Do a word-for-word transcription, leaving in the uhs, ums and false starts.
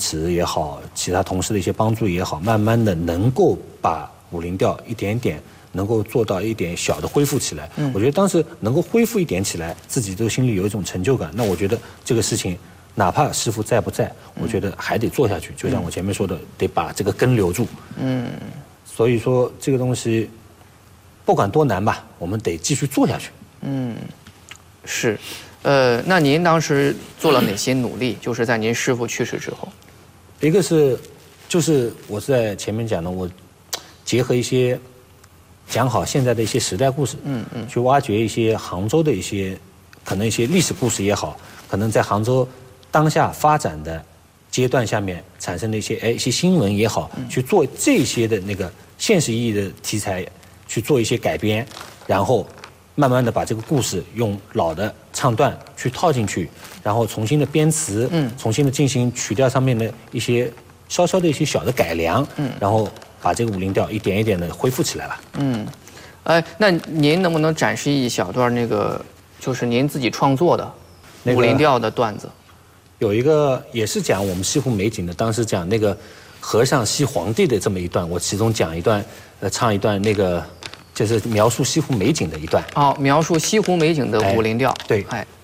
持也好，其他同事的一些帮助也好，慢慢的能够把武林调一点点能够做到一点小的恢复起来。嗯，我觉得当时能够恢复一点起来，自己都心里有一种成就感。那我觉得这个事情，哪怕师傅在不在，我觉得还得做下去。就像我前面说的，得把这个根留住。嗯，所以说这个东西，不管多难吧，我们得继续做下去。嗯， 是。呃，那您当时做了哪些努力？就是在您师父去世之后， 一个是，就是我在前面讲的，我结合一些讲好现在的一些时代故事，嗯嗯，去挖掘一些杭州的一些可能一些历史故事也好，可能在杭州当下发展的阶段下面产生的一些哎一些新闻也好，嗯、去做这些的那个现实意义的题材，去做一些改编，然后。慢慢的把这个故事用老的唱段去套进去，然后重新的编词，嗯，重新的进行曲调上面的一些稍稍的一些小的改良，嗯，然后把这个武林调一点一点的恢复起来了。嗯， 哎，那您能不能展示一小段那个就是您自己创作的武林调的段子？ 有一个也是讲我们西湖美景的，当时讲那个和尚西皇帝的这么一段，我其中讲一段，呃，唱一段那个。就是描述西湖美景的一段哦，描述西湖美景的武林调。 哎对，哎。